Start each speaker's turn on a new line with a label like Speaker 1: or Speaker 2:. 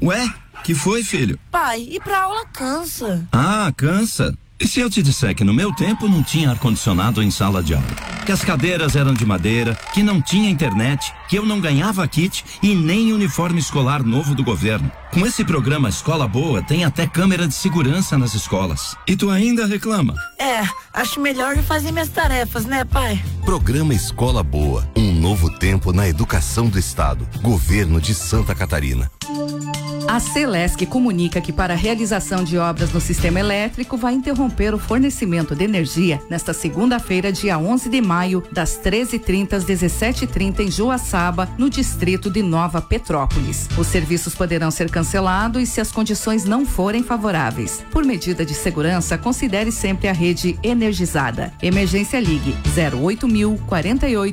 Speaker 1: Ué, que foi, filho?
Speaker 2: Pai, ir pra aula cansa.
Speaker 1: Ah, cansa? E se eu te disser que no meu tempo não tinha ar-condicionado em sala de aula? Que as cadeiras eram de madeira, que não tinha internet, que eu não ganhava kit e nem uniforme escolar novo do governo. Com esse programa Escola Boa, tem até câmera de segurança nas escolas. E tu ainda reclama?
Speaker 2: Acho melhor eu fazer minhas tarefas, né, pai?
Speaker 3: Programa Escola Boa, um novo tempo na educação do estado. Governo de Santa Catarina.
Speaker 4: A Celesc comunica que para a realização de obras no sistema elétrico vai interromper o fornecimento de energia nesta segunda-feira, dia 11 de maio, das 13h30 às 17h30 em Joaçaba, no distrito de Nova Petrópolis. Os serviços poderão ser cancelados se as condições não forem favoráveis. Por medida de segurança, considere sempre a rede energizada. Emergência Ligue 08.000 48